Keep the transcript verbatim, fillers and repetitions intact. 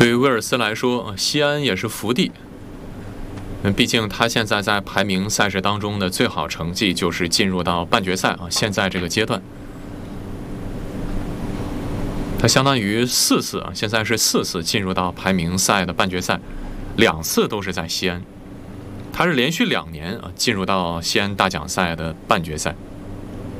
对于威尔斯来说，西安也是福地。嗯，毕竟他现在在排名赛事当中的最好成绩就是进入到半决赛啊，现在这个阶段，他相当于四次啊，现在是四次进入到排名赛的半决赛，两次都是在西安，他是连续两年啊进入到西安大奖赛的半决赛。